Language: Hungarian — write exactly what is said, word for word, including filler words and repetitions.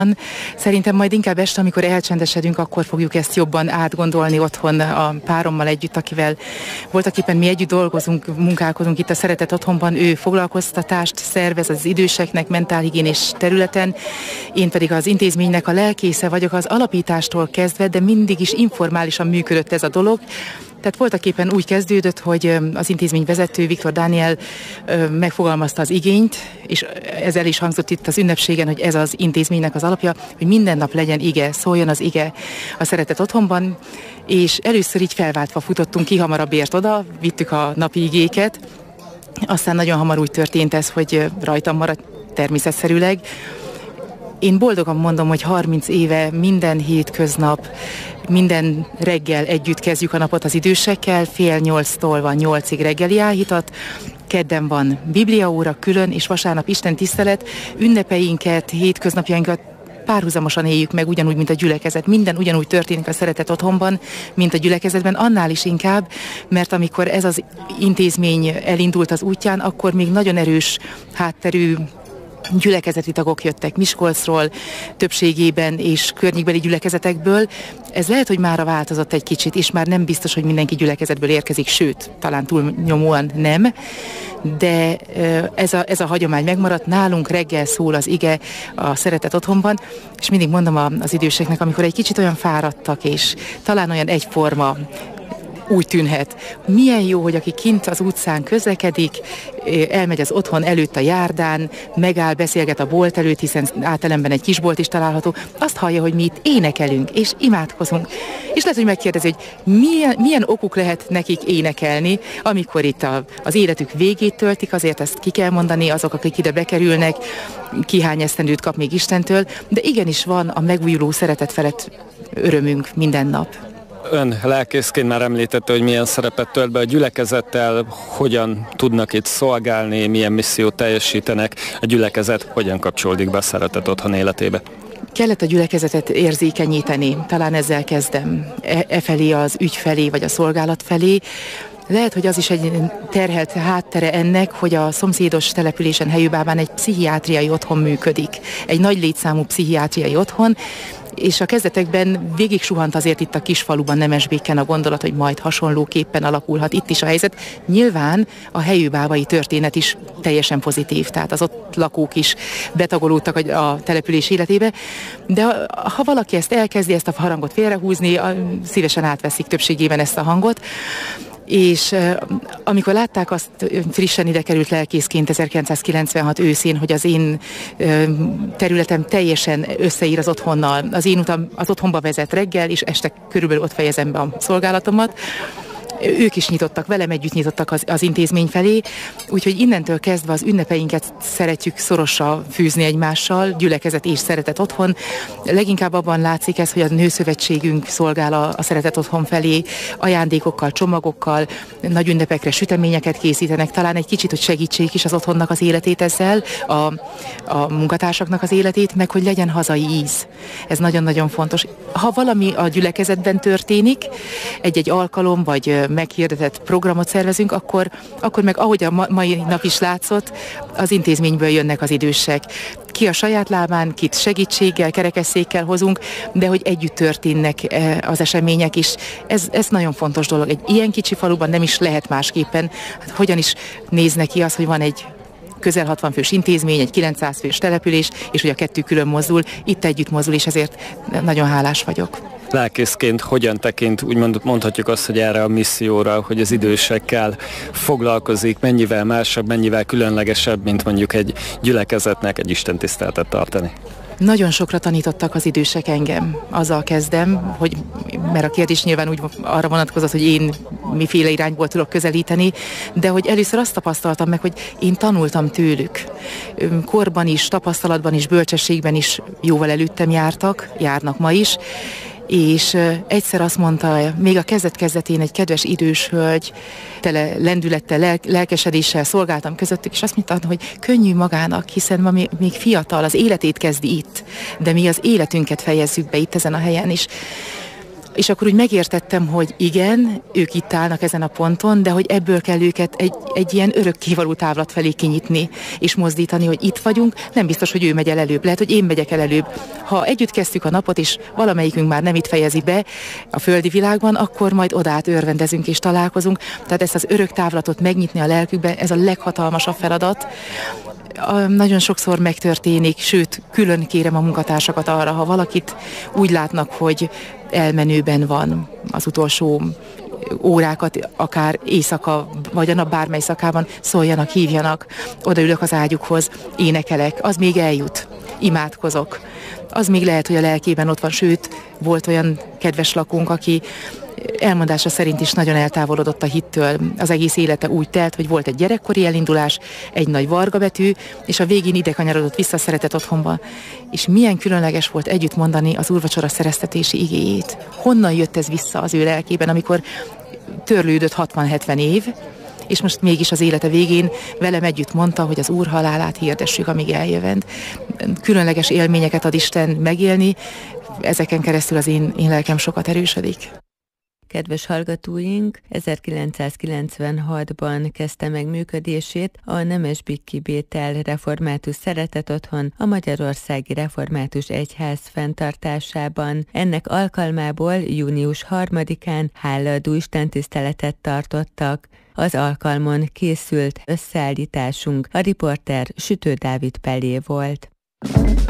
Szerintem majd inkább este, amikor elcsendesedünk, akkor fogjuk ezt jobban átgondolni otthon a párommal együtt, akivel voltaképpen mi együtt dolgozunk, munkálkodunk itt a Szeretet Otthonban. Ő foglalkoztatást szervez az időseknek mentálhigiénés területen, én pedig az intézménynek a lelkésze vagyok az alapítástól kezdve, de mindig is informálisan működött ez a dolog. Tehát voltaképpen úgy kezdődött, hogy az intézmény vezető Viktor Dániel megfogalmazta az igényt, és ezzel is hangzott itt az ünnepségen, hogy ez az intézménynek az alapja, hogy minden nap legyen ige, szóljon az ige a Szeretet Otthonban, és először így felváltva futottunk ki, hamarabb ért oda, vittük a napi igéket, aztán nagyon hamar úgy történt ez, hogy rajtam maradt természetszerűleg. Én boldogan mondom, hogy harminc éve minden hétköznap, minden reggel együtt kezdjük a napot az idősekkel, fél nyolctól van nyolcig reggeli áhítat, kedden van bibliaóra külön, és vasárnap Isten tisztelet, ünnepeinket, hétköznapjainkat párhuzamosan éljük meg, ugyanúgy, mint a gyülekezet. Minden ugyanúgy történik a Szeretet Otthonban, mint a gyülekezetben, annál is inkább, mert amikor ez az intézmény elindult az útján, akkor még nagyon erős hátterű gyülekezeti tagok jöttek Miskolcról, többségében és környékbeli gyülekezetekből. Ez lehet, hogy mára változott egy kicsit, és már nem biztos, hogy mindenki gyülekezetből érkezik, sőt, talán túlnyomóan nem, de ez a, ez a hagyomány megmaradt. Nálunk reggel szól az ige a Szeretet Otthonban, és mindig mondom az időseknek, amikor egy kicsit olyan fáradtak, és talán olyan egyforma úgy tűnhet. Milyen jó, hogy aki kint az utcán közlekedik, elmegy az otthon előtt a járdán, megáll, beszélget a bolt előtt, hiszen átelemben egy kisbolt is található, azt hallja, hogy mi itt énekelünk, és imádkozunk. És lehet, hogy megkérdezi, hogy milyen, milyen okuk lehet nekik énekelni, amikor itt a, az életük végét töltik, azért ezt ki kell mondani, azok, akik ide bekerülnek, ki hány esztendőt kap még Istentől, de igenis van a megújuló szeretet felett örömünk minden nap. Ön lelkészként már említette, hogy milyen szerepet tölt be a gyülekezettel, hogyan tudnak itt szolgálni, milyen missziót teljesítenek, a gyülekezet hogyan kapcsolódik be a Szeretet Otthon életébe. Kellett a gyülekezetet érzékenyíteni, talán ezzel kezdem, e, e felé az ügy felé, vagy a szolgálat felé. Lehet, hogy az is egy terhelt háttere ennek, hogy a szomszédos településen Helyőbában egy pszichiátriai otthon működik. Egy nagy létszámú pszichiátriai otthon, és a kezdetekben végig suhant azért itt a kisfaluban, Nemesbéken a gondolat, hogy majd hasonlóképpen alakulhat itt is a helyzet. Nyilván a helyőbávai történet is teljesen pozitív, tehát az ott lakók is betagolódtak a település életébe, de ha valaki ezt elkezdi, ezt a harangot félrehúzni, szívesen átveszik többségében ezt a hangot. És amikor látták azt, frissen ide került lelkészként ezerkilencszázkilencvenhat őszén, hogy az én területem teljesen összeír az otthonnal, az én utam az otthonba vezet reggel, és este körülbelül ott fejezem be a szolgálatomat, ők is nyitottak, velem együtt nyitottak az, az intézmény felé, úgyhogy innentől kezdve az ünnepeinket szeretjük szorosra fűzni egymással, gyülekezet és Szeretet Otthon. Leginkább abban látszik ez, hogy a nőszövetségünk szolgál a, a Szeretet Otthon felé, ajándékokkal, csomagokkal, nagy ünnepekre süteményeket készítenek, talán egy kicsit, hogy segítsék is az otthonnak az életét ezzel, a, a munkatársaknak az életét, meg hogy legyen hazai íz. Ez nagyon-nagyon fontos. Ha valami a gyülekezetben történik, egy-egy alkalom, vagy meghirdetett programot szervezünk, akkor, akkor meg ahogy a mai nap is látszott, az intézményből jönnek az idősek. Ki a saját lábán, kit segítséggel, kerekesszékkel hozunk, de hogy együtt történnek az események is. Ez, ez nagyon fontos dolog. Egy ilyen kicsi faluban nem is lehet másképpen. Hát hogyan is néz neki az, hogy van egy közel hatvan fős intézmény, egy kilencszáz fős település, és hogy a kettő külön mozdul, itt együtt mozdul, és ezért nagyon hálás vagyok. Lelkészként hogyan tekint, úgy mondhatjuk azt, hogy erre a misszióra, hogy az idősekkel foglalkozik, mennyivel másabb, mennyivel különlegesebb, mint mondjuk egy gyülekezetnek egy istentiszteletet tartani? Nagyon sokra tanítottak az idősek engem. Azzal kezdem, hogy, mert a kérdés nyilván úgy arra vonatkozott, hogy én miféle irányból tudok közelíteni, de hogy először azt tapasztaltam meg, hogy én tanultam tőlük. Korban is, tapasztalatban is, bölcsességben is jóval előttem jártak, járnak ma is, és egyszer azt mondta, még a kezdet-kezdetén egy kedves idős hölgy, tele lendülettel, lel lelkesedéssel szolgáltam közöttük, és azt mondta, hogy könnyű magának, hiszen ma még fiatal, az életét kezdi itt, de mi az életünket fejezzük be itt ezen a helyen is. És akkor úgy megértettem, hogy igen, ők itt állnak ezen a ponton, de hogy ebből kell őket egy, egy ilyen örökkévaló távlat felé kinyitni, és mozdítani, hogy itt vagyunk, nem biztos, hogy ő megy el előbb, lehet, hogy én megyek el előbb. Ha együtt kezdtük a napot, és valamelyikünk már nem itt fejezi be a földi világban, akkor majd odát örvendezünk és találkozunk. Tehát ezt az örök távlatot megnyitni a lelkükben, ez a leghatalmasabb feladat. Nagyon sokszor megtörténik, sőt, külön kérem a munkatársakat arra, ha valakit úgy látnak, hogy elmenőben van az utolsó órákat, akár éjszaka, vagy a nap bármely szakában, szóljanak, hívjanak, odaülök az ágyukhoz, énekelek, az még eljut, imádkozok. Az még lehet, hogy a lelkében ott van, sőt, volt olyan kedves lakónk, aki elmondása szerint is nagyon eltávolodott a hittől. Az egész élete úgy telt, hogy volt egy gyerekkori elindulás, egy nagy varga betű, és a végén ide kanyarodott vissza a szeretet otthonba. És milyen különleges volt együtt mondani az úrvacsora szereztetési igéjét. Honnan jött ez vissza az ő lelkében, amikor törlődött hatvan-hetven év, és most mégis az élete végén velem együtt mondta, hogy az Úr halálát hirdessük, amíg eljövend. Különleges élményeket ad Isten megélni, ezeken keresztül az én, én lelkem sokat erősödik. Kedves hallgatóink, ezerkilencszázkilencvenhatban kezdte meg működését a Nemesbikki Bétel Református Szeretet Otthon a Magyarországi Református Egyház fenntartásában. Ennek alkalmából június harmadikán hálaadó istentiszteletet tartottak. Az alkalmon készült összeállításunk, a riporter Sütő Dávid Pellé volt.